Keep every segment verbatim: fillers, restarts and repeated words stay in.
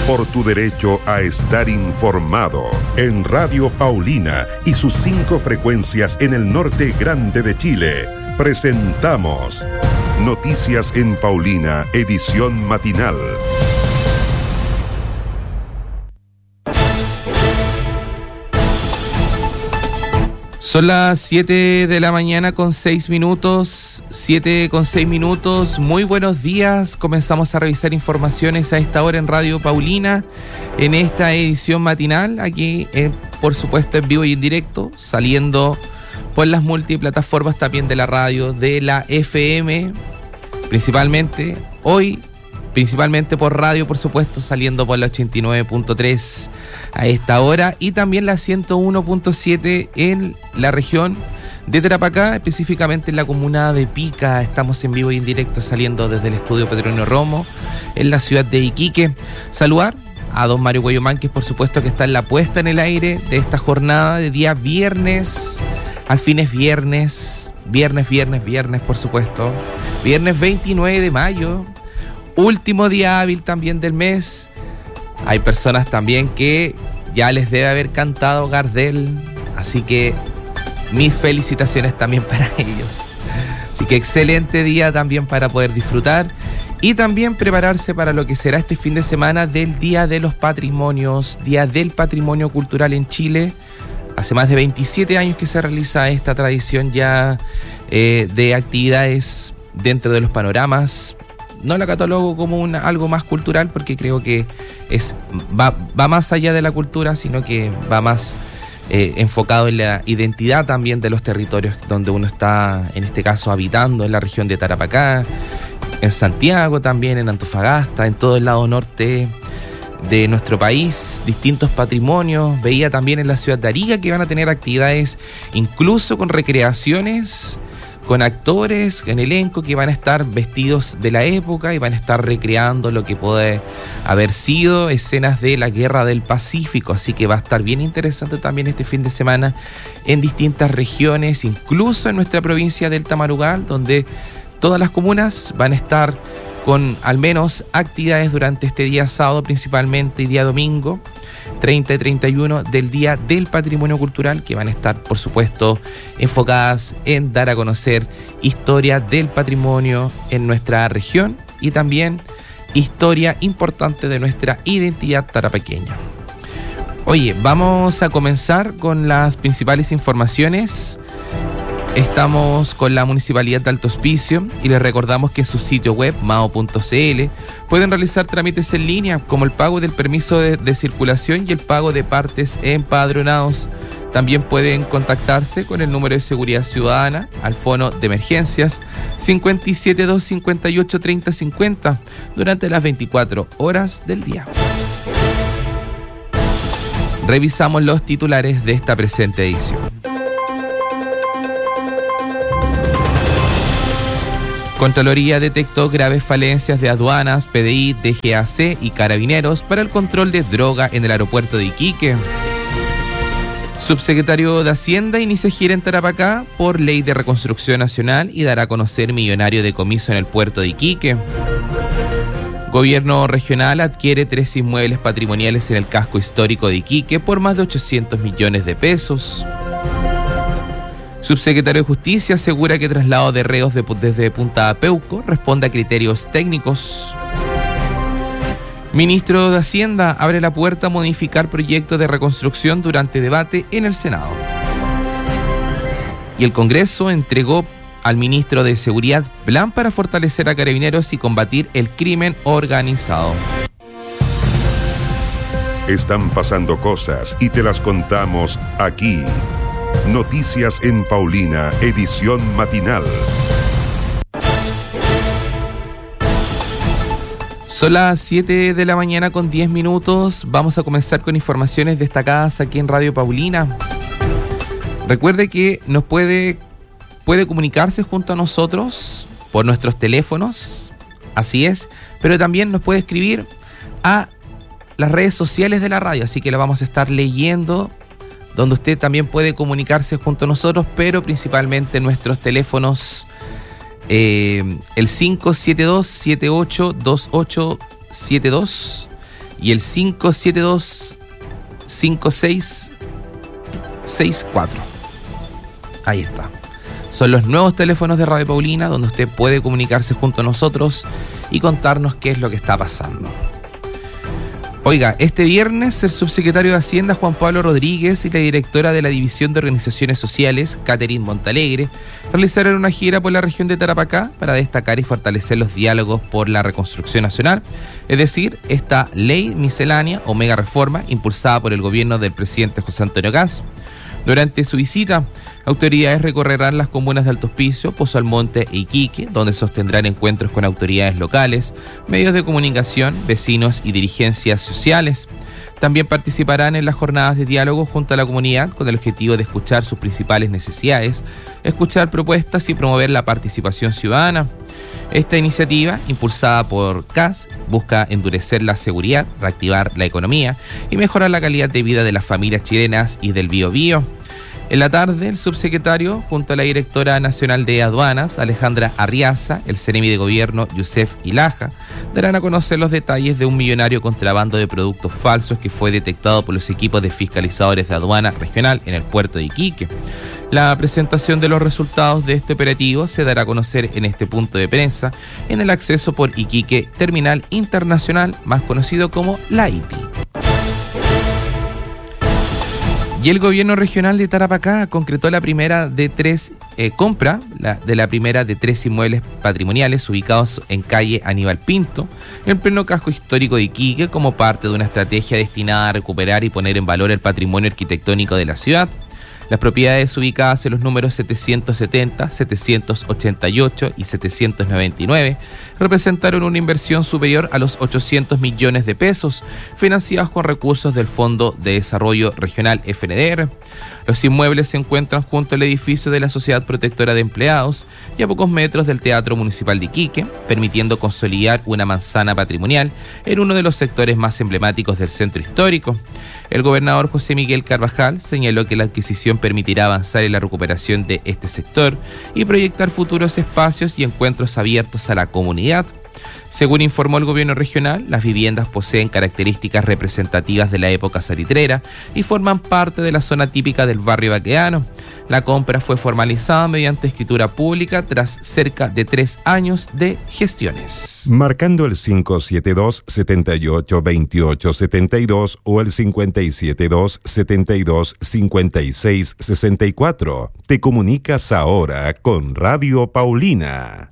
por tu derecho a estar informado. En Radio Paulina y sus cinco frecuencias en el norte grande de Chile, presentamos Noticias en Paulina, edición matinal. Son las siete de la mañana con seis minutos, siete con seis minutos, muy buenos días. Comenzamos a revisar informaciones a esta hora en Radio Paulina, en esta edición matinal, aquí eh, por supuesto en vivo y en directo, saliendo por las multiplataformas también de la radio, de la F M, principalmente, hoy principalmente por radio, por supuesto, saliendo por la ochenta y nueve punto tres a esta hora, y también la ciento uno punto siete en la región de Tarapacá, específicamente en la comuna de Pica. Estamos en vivo y en directo saliendo desde el estudio Petronio Romo, en la ciudad de Iquique. Saludar a don Mario Cuello Mánquez, por supuesto, que está en la puesta en el aire de esta jornada de día viernes. Al fin es viernes, viernes, viernes, viernes, por supuesto. Viernes veintinueve de mayo. Último día hábil también del mes. Hay personas también que ya les debe haber cantado Gardel, así que mis felicitaciones también para ellos. Así que excelente día también para poder disfrutar y también prepararse para lo que será este fin de semana del Día de los Patrimonios, Día del Patrimonio Cultural en Chile. Hace más de veintisiete años que se realiza esta tradición ya eh, de actividades dentro de los panoramas. No la catalogo como una, algo más cultural, porque creo que es va, va más allá de la cultura, sino que va más eh, enfocado en la identidad también de los territorios donde uno está, en este caso, habitando, en la región de Tarapacá, en Santiago también, en Antofagasta, en todo el lado norte de nuestro país, distintos patrimonios. Veía también en la ciudad de Arica que van a tener actividades incluso con recreaciones, con actores en elenco que van a estar vestidos de la época y van a estar recreando lo que puede haber sido escenas de la Guerra del Pacífico, así que va a estar bien interesante también este fin de semana en distintas regiones, incluso en nuestra provincia del Tamarugal, donde todas las comunas van a estar con al menos actividades durante este día sábado principalmente y día domingo, treinta y treinta y uno del Día del Patrimonio Cultural, que van a estar, por supuesto, enfocadas en dar a conocer historia del patrimonio en nuestra región y también historia importante de nuestra identidad tarapaqueña. Oye, vamos a comenzar con las principales informaciones. Estamos con la Municipalidad de Alto Hospicio y les recordamos que en su sitio web mao punto cl pueden realizar trámites en línea como el pago del permiso de, de circulación y el pago de partes empadronados. También pueden contactarse con el número de seguridad ciudadana al fono de emergencias cinco siete dos, cinco ocho, treinta, cincuenta durante las veinticuatro horas del día. Revisamos los titulares de esta presente edición. Contraloría detectó graves falencias de aduanas, P D I, D G A C y Carabineros para el control de droga en el aeropuerto de Iquique. Subsecretario de Hacienda inicia gira en Tarapacá por ley de reconstrucción nacional y dará a conocer millonario decomiso en el puerto de Iquique. Gobierno regional adquiere tres inmuebles patrimoniales en el casco histórico de Iquique por más de ochocientos millones de pesos. Subsecretario de Justicia asegura que traslado de reos de, desde Punta Peuco responde a criterios técnicos. Ministro de Hacienda abre la puerta a modificar proyecto de reconstrucción durante debate en el Senado. Y el Congreso entregó al ministro de Seguridad plan para fortalecer a Carabineros y combatir el crimen organizado. Están pasando cosas y te las contamos aquí. Noticias en Paulina, edición matinal. Son las siete de la mañana con diez minutos. Vamos a comenzar con informaciones destacadas aquí en Radio Paulina. Recuerde que nos puede, puede comunicarse junto a nosotros por nuestros teléfonos, así es, pero también nos puede escribir a las redes sociales de la radio, así que lo vamos a estar leyendo, donde usted también puede comunicarse junto a nosotros, pero principalmente nuestros teléfonos, eh, el cinco siete dos, siete ocho dos ocho siete dos y el cinco siete dos, cinco seis seis cuatro. Ahí está. Son los nuevos teléfonos de Radio Paulina donde usted puede comunicarse junto a nosotros y contarnos qué es lo que está pasando. Oiga, este viernes el subsecretario de Hacienda Juan Pablo Rodríguez y la directora de la División de Organizaciones Sociales, Catherine Montalegre, realizaron una gira por la región de Tarapacá para destacar y fortalecer los diálogos por la reconstrucción nacional, es decir, esta ley miscelánea o mega reforma impulsada por el gobierno del presidente José Antonio Kast. Durante su visita, autoridades recorrerán las comunas de Alto Hospicio, Pozo Almonte e Iquique, donde sostendrán encuentros con autoridades locales, medios de comunicación, vecinos y dirigencias sociales. También participarán en las jornadas de diálogo junto a la comunidad con el objetivo de escuchar sus principales necesidades, escuchar propuestas y promover la participación ciudadana. Esta iniciativa, impulsada por Kast, busca endurecer la seguridad, reactivar la economía y mejorar la calidad de vida de las familias chilenas y del Biobío. En la tarde, el subsecretario, junto a la directora nacional de aduanas, Alejandra Arriaza, el Ceremi de Gobierno, Yusef Ilaja, darán a conocer los detalles de un millonario contrabando de productos falsos que fue detectado por los equipos de fiscalizadores de aduana regional en el puerto de Iquique. La presentación de los resultados de este operativo se dará a conocer en este punto de prensa en el acceso por Iquique Terminal Internacional, más conocido como la I T I. Y el gobierno regional de Tarapacá concretó la primera de tres eh, compra la, de la primera de tres inmuebles patrimoniales ubicados en calle Aníbal Pinto, en pleno casco histórico de Iquique, como parte de una estrategia destinada a recuperar y poner en valor el patrimonio arquitectónico de la ciudad. Las propiedades ubicadas en los números setecientos setenta, setecientos ochenta y ocho y setecientos noventa y nueve representaron una inversión superior a los ochocientos millones de pesos, financiados con recursos del Fondo de Desarrollo Regional F N D R. Los inmuebles se encuentran junto al edificio de la Sociedad Protectora de Empleados y a pocos metros del Teatro Municipal de Iquique, permitiendo consolidar una manzana patrimonial en uno de los sectores más emblemáticos del centro histórico. El gobernador José Miguel Carvajal señaló que la adquisición permitirá avanzar en la recuperación de este sector y proyectar futuros espacios y encuentros abiertos a la comunidad. Según informó el gobierno regional, las viviendas poseen características representativas de la época salitrera y forman parte de la zona típica del barrio baqueano. La compra fue formalizada mediante escritura pública tras cerca de tres años de gestiones. Marcando el cinco siete dos, setenta y ocho, veintiocho setenta y dos o el cinco siete dos, setenta y dos, cincuenta y seis sesenta y cuatro. Te comunicas ahora con Radio Paulina.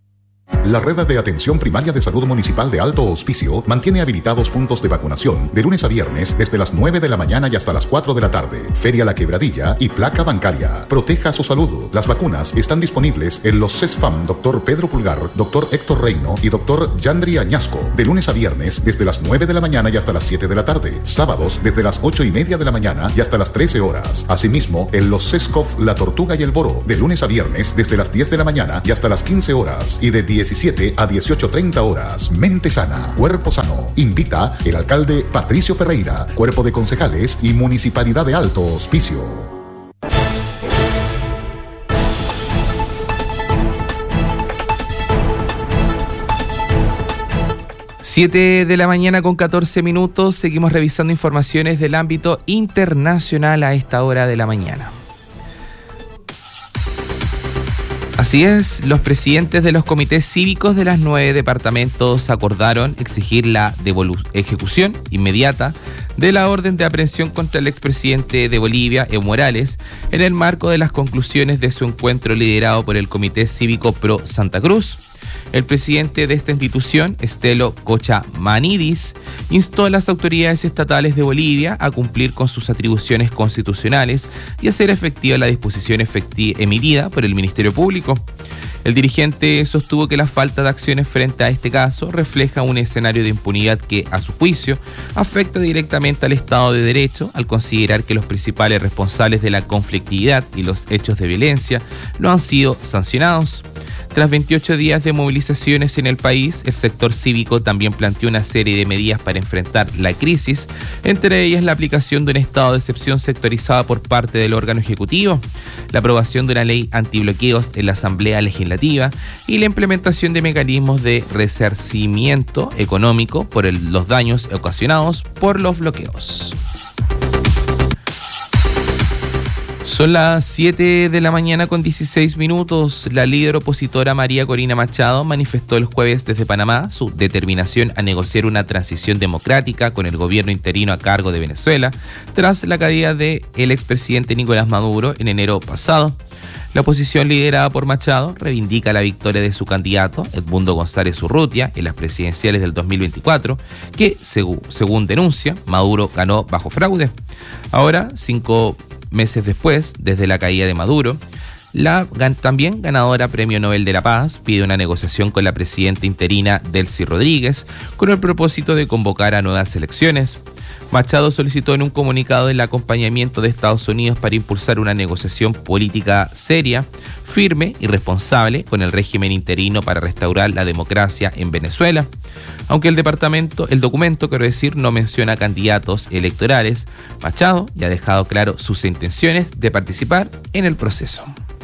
La Red de Atención Primaria de Salud Municipal de Alto Hospicio mantiene habilitados puntos de vacunación de lunes a viernes desde las nueve de la mañana y hasta las cuatro de la tarde. Feria La Quebradilla y placa bancaria. Proteja su salud. Las vacunas están disponibles en los CESFAM Doctor Pedro Pulgar, Doctor Héctor Reino y Doctor Yandri Añasco, de lunes a viernes desde las nueve de la mañana y hasta las siete de la tarde. Sábados desde las ocho y media de la mañana y hasta las trece horas. Asimismo, en los CESCOF La Tortuga y el Boro, de lunes a viernes desde las diez de la mañana y hasta las quince horas y de diecisiete a dieciocho treinta horas. Mente sana, cuerpo sano. Invita el alcalde Patricio Ferreira, cuerpo de concejales y Municipalidad de Alto Hospicio. siete de la mañana con catorce minutos. Seguimos revisando informaciones del ámbito internacional a esta hora de la mañana. Así es, los presidentes de los comités cívicos de las nueve departamentos acordaron exigir la devolu- ejecución inmediata de la orden de aprehensión contra el expresidente de Bolivia, Evo Morales, en el marco de las conclusiones de su encuentro liderado por el Comité Cívico Pro Santa Cruz. El presidente de esta institución, Estelo Cochamanidis, instó a las autoridades estatales de Bolivia a cumplir con sus atribuciones constitucionales y hacer efectiva la disposición efecti- emitida por el Ministerio Público. El dirigente sostuvo que la falta de acciones frente a este caso refleja un escenario de impunidad que, a su juicio, afecta directamente al Estado de Derecho, al considerar que los principales responsables de la conflictividad y los hechos de violencia no han sido sancionados. Tras veintiocho días de movilizaciones en el país, el sector cívico también planteó una serie de medidas para enfrentar la crisis, entre ellas la aplicación de un estado de excepción sectorizada por parte del órgano ejecutivo, la aprobación de una ley antibloqueos en la Asamblea Legislativa y la implementación de mecanismos de resarcimiento económico por el, los daños ocasionados por los bloqueos. Son las siete de la mañana con dieciséis minutos. La líder opositora María Corina Machado manifestó el jueves desde Panamá su determinación a negociar una transición democrática con el gobierno interino a cargo de Venezuela tras la caída del expresidente Nicolás Maduro en enero pasado. La oposición liderada por Machado reivindica la victoria de su candidato, Edmundo González Urrutia, en las presidenciales del dos mil veinticuatro, que, según, según denuncia, Maduro ganó bajo fraude. Ahora, cinco meses después, desde la caída de Maduro, la también ganadora Premio Nobel de la Paz pide una negociación con la presidenta interina Delcy Rodríguez con el propósito de convocar a nuevas elecciones. Machado solicitó en un comunicado el acompañamiento de Estados Unidos para impulsar una negociación política seria, firme y responsable con el régimen interino para restaurar la democracia en Venezuela. Aunque el departamento, el documento, quiero decir, no menciona candidatos electorales, Machado ya ha dejado claro sus intenciones de participar en el proceso.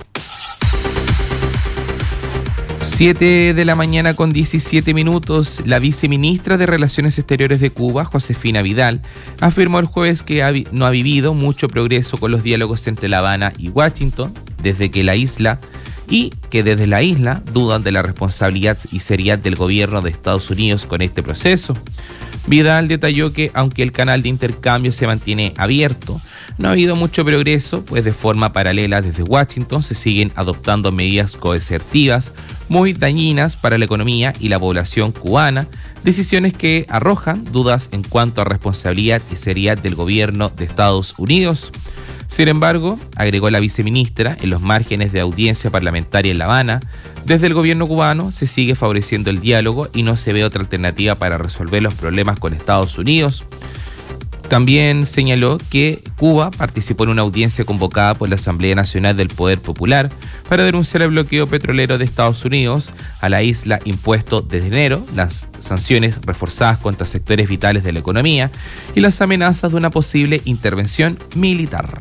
siete de la mañana con diecisiete minutos, la viceministra de Relaciones Exteriores de Cuba, Josefina Vidal, afirmó el jueves que ha, no ha vivido mucho progreso con los diálogos entre La Habana y Washington desde que la isla y que desde la isla dudan de la responsabilidad y seriedad del gobierno de Estados Unidos con este proceso. Vidal detalló que aunque el canal de intercambio se mantiene abierto, no ha habido mucho progreso, pues de forma paralela desde Washington se siguen adoptando medidas coercitivas muy dañinas para la economía y la población cubana, decisiones que arrojan dudas en cuanto a responsabilidad y seriedad del gobierno de Estados Unidos. Sin embargo, agregó la viceministra, en los márgenes de audiencia parlamentaria en La Habana, desde el gobierno cubano se sigue favoreciendo el diálogo y no se ve otra alternativa para resolver los problemas con Estados Unidos. También señaló que Cuba participó en una audiencia convocada por la Asamblea Nacional del Poder Popular para denunciar el bloqueo petrolero de Estados Unidos a la isla impuesto desde enero, las sanciones reforzadas contra sectores vitales de la economía y las amenazas de una posible intervención militar.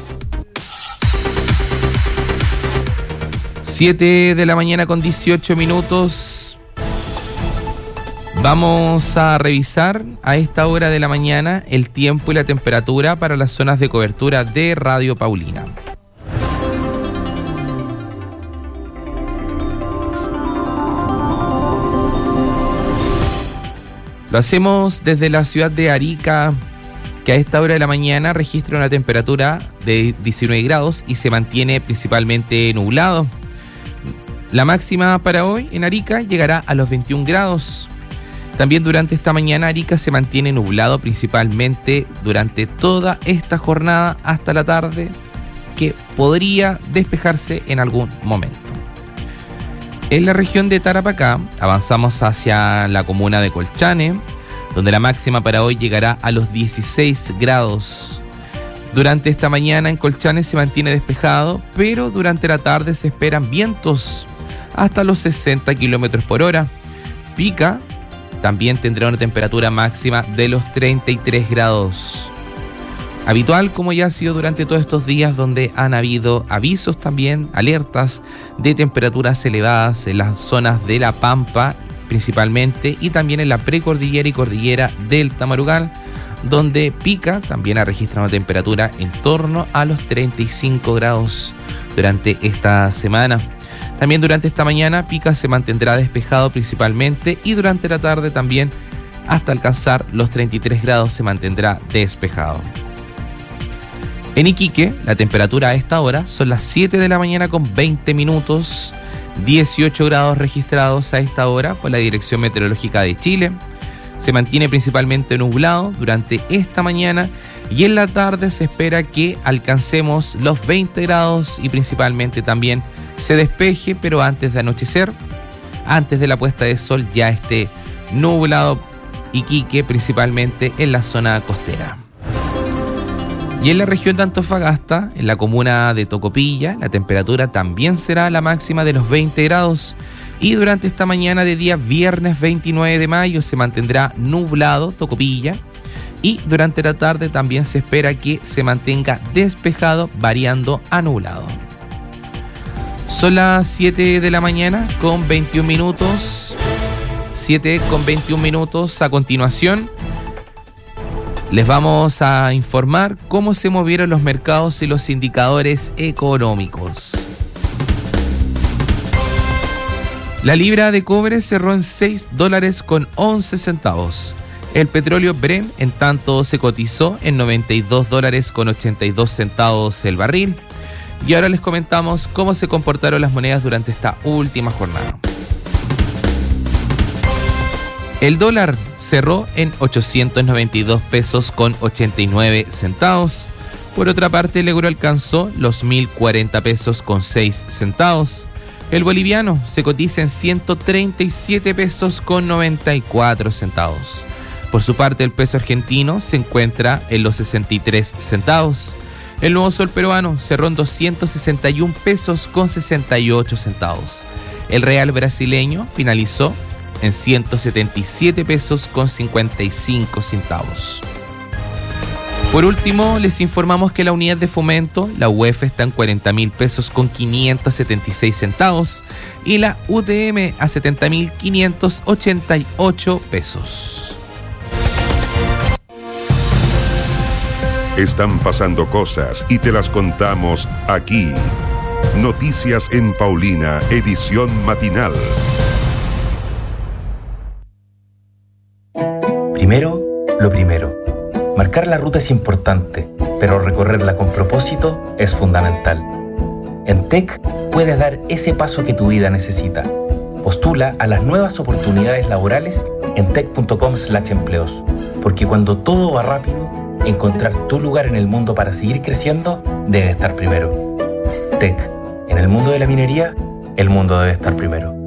siete de la mañana con dieciocho minutos. Vamos a revisar a esta hora de la mañana el tiempo y la temperatura para las zonas de cobertura de Radio Paulina. Lo hacemos desde la ciudad de Arica, que a esta hora de la mañana registra una temperatura de diecinueve grados y se mantiene principalmente nublado. La máxima para hoy en Arica llegará a los veintiún grados. También durante esta mañana Arica se mantiene nublado principalmente durante toda esta jornada hasta la tarde, que podría despejarse en algún momento. En la región de Tarapacá avanzamos hacia la comuna de Colchane, donde la máxima para hoy llegará a los dieciséis grados. Durante esta mañana en Colchane se mantiene despejado, pero durante la tarde se esperan vientos hasta los sesenta kilómetros por hora. Pica también tendrá una temperatura máxima de los treinta y tres grados. Habitual como ya ha sido durante todos estos días, donde han habido avisos también, alertas de temperaturas elevadas en las zonas de La Pampa principalmente y también en la precordillera y cordillera del Tamarugal, donde Pica también ha registrado una temperatura en torno a los treinta y cinco grados durante esta semana. También durante esta mañana Pica se mantendrá despejado principalmente y durante la tarde también hasta alcanzar los treinta y tres grados se mantendrá despejado. En Iquique la temperatura a esta hora son las siete de la mañana con veinte minutos, dieciocho grados registrados a esta hora por la Dirección Meteorológica de Chile. Se mantiene principalmente nublado durante esta mañana y en la tarde se espera que alcancemos los veinte grados y principalmente también se despeje, pero antes de anochecer, antes de la puesta de sol, ya esté nublado Iquique, principalmente en la zona costera. Y en la región de Antofagasta, en la comuna de Tocopilla, la temperatura también será la máxima de los veinte grados. Y durante esta mañana de día viernes veintinueve de mayo se mantendrá nublado Tocopilla. Y durante la tarde también se espera que se mantenga despejado, variando a nublado. Son las siete de la mañana con veintiún minutos. siete con veintiún minutos. A continuación, les vamos a informar cómo se movieron los mercados y los indicadores económicos. La libra de cobre cerró en seis dólares con once centavos. El petróleo Brent, en tanto, se cotizó en noventa y dos dólares con ochenta y dos centavos el barril. Y ahora les comentamos cómo se comportaron las monedas durante esta última jornada. El dólar cerró en ochocientos noventa y dos pesos con ochenta y nueve centavos. Por otra parte, el euro alcanzó los mil cuarenta pesos con seis centavos. El boliviano se cotiza en ciento treinta y siete pesos con noventa y cuatro centavos. Por su parte, el peso argentino se encuentra en los sesenta y tres centavos. El nuevo sol peruano cerró en doscientos sesenta y un pesos con sesenta y ocho centavos. El real brasileño finalizó en ciento setenta y siete pesos con cincuenta y cinco centavos. Por último, les informamos que la unidad de fomento, la U E F, está en cuarenta mil pesos con quinientos setenta y seis centavos y la U T M a setenta mil quinientos ochenta y ocho pesos. Están pasando cosas y te las contamos aquí. Noticias en Paulina, edición matinal. Primero, lo primero. Marcar la ruta es importante, pero recorrerla con propósito es fundamental. En T E C puedes dar ese paso que tu vida necesita. Postula a las nuevas oportunidades laborales en tec punto com slash empleos, porque cuando todo va rápido, encontrar tu lugar en el mundo para seguir creciendo debe estar primero. T E C, en el mundo de la minería, el mundo debe estar primero.